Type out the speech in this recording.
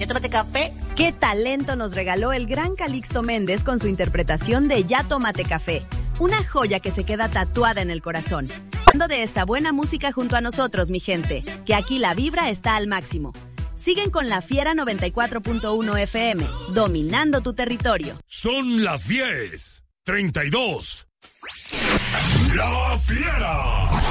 Tómate Café. ¿Qué talento nos regaló el gran Calixto Méndez con su interpretación de Ya Tómate Café? Una joya que se queda tatuada en el corazón. Hablando de esta buena música junto a nosotros, mi gente, que aquí la vibra está al máximo. Siguen con La Fiera 94.1 FM, dominando tu territorio. Son las 10:32. La Fiera.